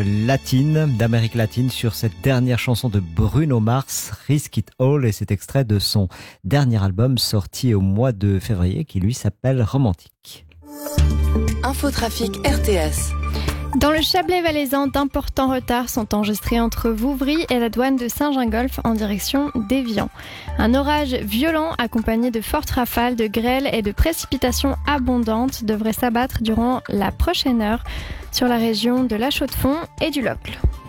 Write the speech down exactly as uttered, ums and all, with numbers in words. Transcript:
latine, d'Amérique latine, sur cette dernière chanson de Bruno Mars, Risk It All, et cet extrait de son dernier album sorti au mois de février, qui lui s'appelle Romantique. Infotrafic R T S. Dans le Chablais valaisan, d'importants retards sont enregistrés entre Vouvry et la douane de Saint-Gingolph en direction d'Évian. Un orage violent accompagné de fortes rafales, de grêle et de précipitations abondantes devrait s'abattre durant la prochaine heure sur la région de La Chaux-de-Fonds et du Locle.